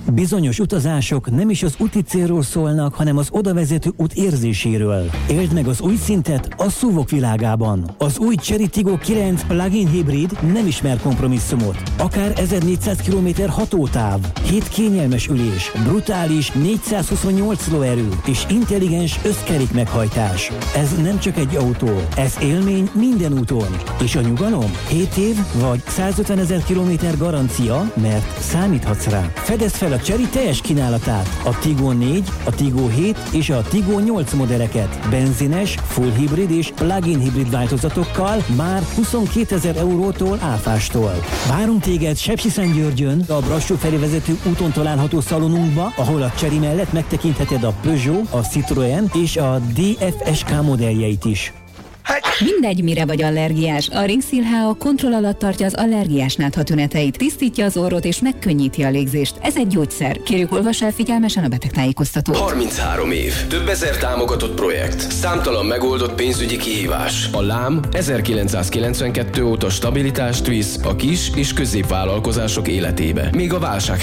Bizonyos utazások nem is az úti célról szólnak, hanem az odavezető út érzéséről. Éld meg az új szintet a SUV-ok világában. Az új Chery Tiggo 9 plug-in hibrid nem ismer kompromisszumot. Akár 1400 km hatótáv, 7 kényelmes ülés, brutális 428 lóerő és intelligens összkerék meghajtás. Ez nem csak egy autó, ez élmény minden úton. És a nyugalom? 7 év vagy 150 000 kilométer garancia, mert számíthatsz rá. Fedezd fel a Chery teljes kínálatát, a Tiggo 4, a Tiggo 7 és a Tiggo 8 modelleket, benzines, full hibrid és plug-in hibrid változatokkal már 22 000 eurótól áfástól. Várunk téged Sepsiszentgyörgyön, a Brassó felé vezető úton található szalonunkba, ahol a Chery mellett megtekintheted a Peugeot, a Citroën és a DFSK modelljeit is. Mindegy, mire vagy allergiás. A Ringszil HA kontroll alatt tartja az allergiás nátha tüneteit, tisztítja az orrot és megkönnyíti a légzést. Ez egy gyógyszer. Kérjük, olvass el figyelmesen a betegtájékoztatót. 33 év. Több ezer támogatott projekt. Számtalan megoldott pénzügyi kihívás. A Lám 1992 óta stabilitást visz a kis és középvállalkozások életébe. Még a válság